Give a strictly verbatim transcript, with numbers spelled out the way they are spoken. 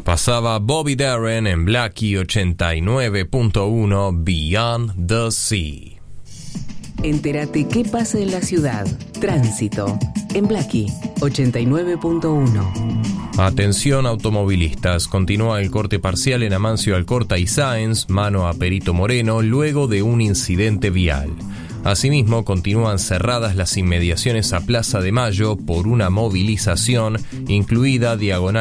Pasaba Bobby Darin en Blackie ochenta y nueve punto uno Beyond the Sea. Entérate qué pasa en la ciudad. Tránsito en Blackie ochenta y nueve punto uno. Atención automovilistas, continúa el corte parcial en Amancio Alcorta y Sáenz, mano a Perito Moreno, luego de un incidente vial. Asimismo, continúan cerradas las inmediaciones a Plaza de Mayo por una movilización, incluida diagonal